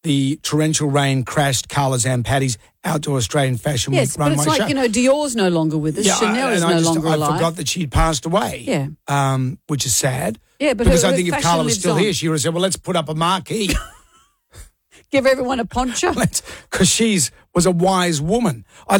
the torrential rain crashed Carla Zampatti's outdoor Australian Fashion Week Yes, but runway it's like, show. Dior's no longer with us. Chanel is no longer alive. I forgot that she'd passed away. Yeah. Which is sad. Yeah, but because her I think if fashion Carla was lives still on. here, she would have said, well, let's put up a marquee. Give everyone a poncho. Because she was a wise woman.